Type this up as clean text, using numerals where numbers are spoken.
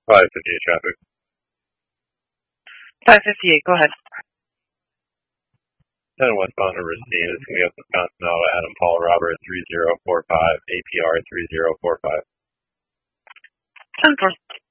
558 traffic. 558, go ahead. 10 westbound to Racine. It's going to be up Wisconsin Auto, Adam Paul Robert 3045, APR 3045. 10-4.